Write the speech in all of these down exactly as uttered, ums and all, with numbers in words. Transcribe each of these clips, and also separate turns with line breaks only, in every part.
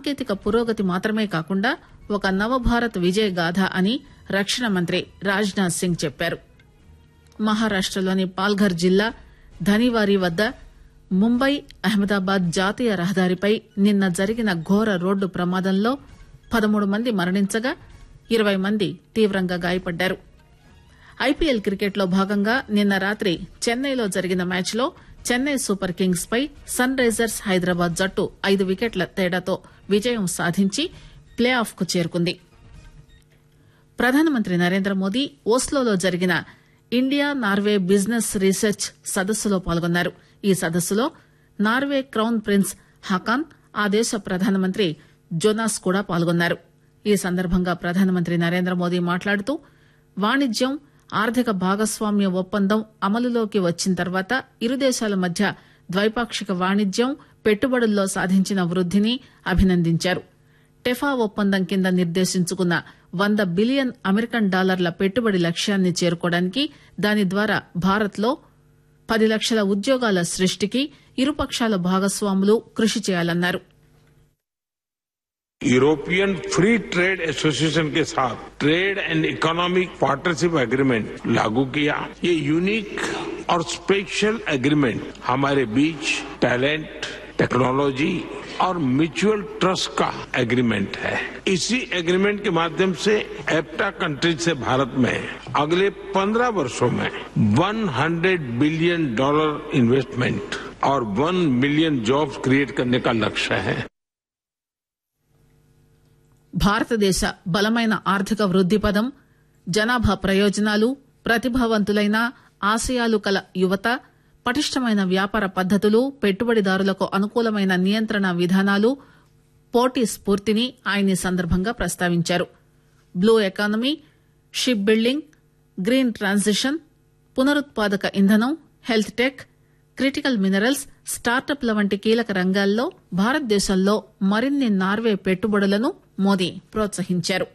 సాంకేతిక పురోగతి మాత్రమే కాకుండా ఒక నవభారత్ విజయ గాథ అని రక్షణ మంత్రి రాజ్ నాథ్ సింగ్ చెప్పారు. మహారాష్టలోని పాల్ఘర్ జిల్లా ధనివారి వద్ద ముంబై అహ్మదాబాద్ జాతీయ రహదారిపై నిన్న జరిగిన ఘోర రోడ్డు ప్రమాదంలో పదమూడు మంది మరణించగా ఇరవై మంది తీవ్రంగా గాయపడ్డారు. ఐపీఎల్ క్రికెట్ లో భాగంగా నిన్న రాత్రి చెన్నైలో జరిగిన మ్యాచ్ లో చెన్నై సూపర్ కింగ్స్ పై సన్ రైజర్స్ హైదరాబాద్ జట్టు ఐదు వికెట్ల తేడాతో విజయం సాధించి ప్లే ఆఫ్ కు చేరుకుంది. ప్రధానమంత్రి నరేంద్ర మోదీ ఓస్లోలో జరిగిన ఇండియా నార్వే బిజినెస్ రీసెర్చ్ సదస్సులో పాల్గొన్నారు. ఈ సదస్సులో నార్వే క్రౌన్ ప్రిన్స్ హకాన్, ఆ దేశ ప్రధానమంత్రి జోనాస్ కూడా పాల్గొన్నారు. ఈ సందర్భంగా ప్రధానమంత్రి నరేంద్ర మోదీ మాట్లాడుతూ వాణిజ్యం, ఆర్థిక భాగస్వామ్య ఒప్పందం అమలులోకి వచ్చిన తర్వాత ఇరు దేశాల మధ్య ద్వైపాక్షిక వాణిజ్యం, పెట్టుబడుల్లో సాధించిన వృద్దిని అభినందించారు. టెఫా ఒప్పందం కింద నిర్దేశించుకున్న వంద బిలియన్ అమెరికన్ డాలర్ల పెట్టుబడి లక్ష్యాన్ని చేరుకోవడానికి, దాని ద్వారా భారత్ లో పది లక్షల ఉద్యోగాల సృష్టికి ఇరుపక్షాల భాగస్వాములు కృషి చేయాలన్నారు.
यूरोपियन फ्री ट्रेड एसोसिएशन के साथ trade and economic partnership agreement लागू किया. ये यूनिक और स्पेशल एग्रीमेंट हमारे बीच टैलेंट, टेक्नोलॉजी और म्यूचुअल ट्रस्ट का एग्रीमेंट है. इसी एग्रीमेंट के माध्यम से एप्टा कंट्रीज से भारत में अगले पंद्रह वर्षों में सौ बिलियन डॉलर इन्वेस्टमेंट और वन मिलियन जॉब्स क्रिएट करने का लक्ष्य है.
భారతదేశ బలమైన ఆర్థిక వృద్ది పదం, జనాభా ప్రయోజనాలు, ప్రతిభావంతులైన ఆశయాలు కల యువత, పటిష్టమైన వ్యాపార పద్దతులు, పెట్టుబడిదారులకు అనుకూలమైన నియంత్రణ విధానాలు, పోటీ స్ఫూర్తిని ఆయన ఈ సందర్భంగా ప్రస్తావించారు. Blue economy, ship building, green transition, పునరుత్పాదక ఇంధనం, హెల్త్ టెక్, క్రిటికల్ మినరల్స్, స్టార్టప్ల వంటి కీలక రంగాల్లో భారతదేశంలో మరిన్ని నార్వే పెట్టుబడులను మోదీ ప్రోత్సహించారు.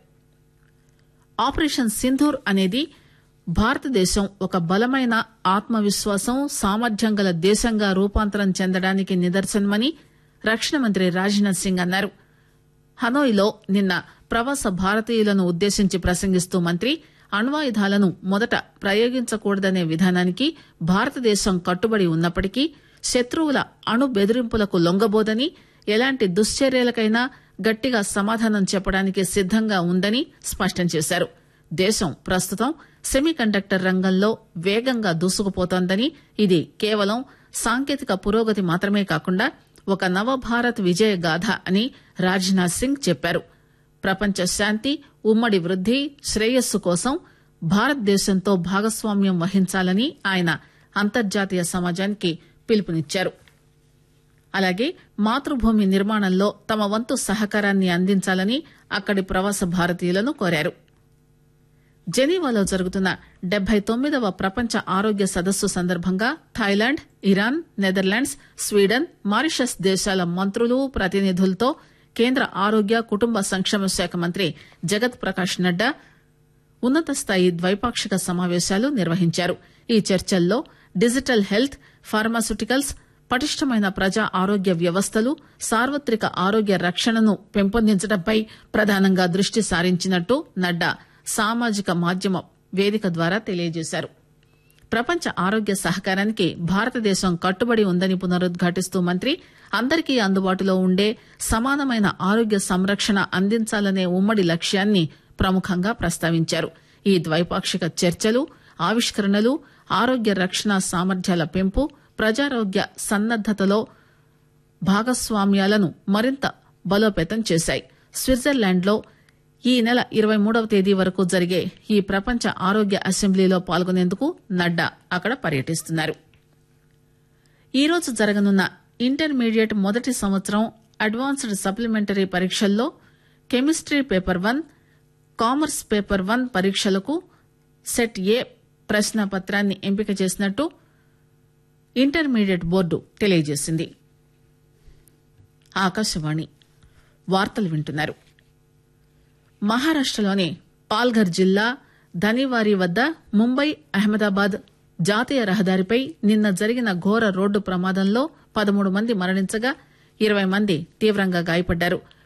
ఆపరేషన్ సింధూర్ అనేది భారతదేశం ఒక బలమైన ఆత్మవిశ్వాసం, సామర్థ్యం గల దేశంగా రూపాంతరం చెందడానికి నిదర్శనమని రక్షణ మంత్రి రాజ్నాథ్ సింగ్ అన్నారు. హనోయిలో నిన్న ప్రవాస భారతీయులను ఉద్దేశించి ప్రసంగిస్తూ మంత్రి అణ్వాయుధాలను మొదట ప్రయోగించకూడదనే విధానానికి భారతదేశం కట్టుబడి ఉన్నప్పటికీ శత్రువుల అణు బెదిరింపులకు లొంగబోదని, ఎలాంటి దుశ్చర్యలకైనా గట్టిగా సమాధానం చెప్పడానికి సిద్దంగా ఉందని స్పష్టం చేశారు. దేశం ప్రస్తుతం సెమీకండక్టర్ రంగంలో వేగంగా దూసుకుపోతోందని, ఇది కేవలం సాంకేతిక పురోగతి మాత్రమే కాకుండా ఒక నవభారత్ విజయ గాథ అని రాజ్నాథ్ సింగ్ చెప్పారు. ప్రపంచ శాంతి, ఉమ్మడి వృద్ది, శ్రేయస్సు కోసం భారతదేశంతో భాగస్వామ్యం వహించాలని ఆయన అంతర్జాతీయ సమాజానికి పిలుపునిచ్చారు. అలాగే మాతృభూమి నిర్మాణంలో తమ వంతు సహకారాన్ని అందించాలని అక్కడి ప్రవాస భారతీయులను కోరారు. జెనీవాలో జరుగుతున్న డెబ్బై తొమ్మిదవ ప్రపంచ ఆరోగ్య సదస్సు సందర్భంగా Thailand, Iran, Netherlands, Sweden, Mauritius దేశాల మంత్రులు, ప్రతినిధులతో కేంద్ర ఆరోగ్య కుటుంబ సంక్షేమ శాఖ మంత్రి జగత్ ప్రకాష్ నడ్డా ఉన్నత స్థాయి ద్వైపాక్షిక సమావేశాలు నిర్వహించారు. ఈ చర్చల్లో డిజిటల్ హెల్త్, ఫార్మాస్యూటికల్స్, పటిష్టమైన ప్రజా ఆరోగ్య వ్యవస్థలు, సార్వత్రిక ఆరోగ్య రక్షణను పెంపొందించడంపై ప్రధానంగా దృష్టి సారించినట్టు నడ్డా సామాజిక మాధ్యమ వేదిక ద్వారా తెలియజేశారు. ప్రపంచ ఆరోగ్య సహకారానికి భారతదేశం కట్టుబడి ఉందని పునరుద్ఘాటిస్తూ మంత్రి అందరికీ అందుబాటులో ఉండే సమానమైన ఆరోగ్య సంరక్షణ అందించాలనే ఉమ్మడి లక్ష్యాన్ని ప్రముఖంగా ప్రస్తావించారు. ఈ ద్వైపాక్షిక చర్చలు, ఆవిష్కరణలు ఆరోగ్య రక్షణ సామర్థ్యాల పెంపు, ప్రజారోగ్య సన్నద్దతలో భాగస్వామ్యాలను మరింత బలోపేతం చేశాయి. స్విట్జర్లాండ్లో ఈ నెల ఇరవై మూడవ తేదీ వరకు జరిగే ఈ ప్రపంచ ఆరోగ్య అసెంబ్లీలో పాల్గొనేందుకు నడ్డా అక్కడ పర్యటిస్తున్నారు. ఈ రోజు జరగనున్న ఇంటర్మీడియట్ మొదటి సంవత్సరం అడ్వాన్స్డ్ సప్లిమెంటరీ పరీక్షల్లో chemistry paper one, commerce paper one పరీక్షలకు సెట్ ఏ ప్రశ్నాపత్రాన్ని ఎంపిక చేసినట్టు ఇంటర్మీడియట్ బోర్డు తెలియజేసింది. ఆకాశవాణి వార్తలు వింటున్నారు. మహారాష్టలోని పాల్ఘర్ జిల్లా ధనివారి వద్ద ముంబై అహ్మదాబాద్ జాతీయ రహదారిపై నిన్న జరిగిన ఘోర రోడ్డు ప్రమాదంలో పదమూడు మంది మరణించగా ఇరవై మంది తీవ్రంగా గాయపడ్డారు.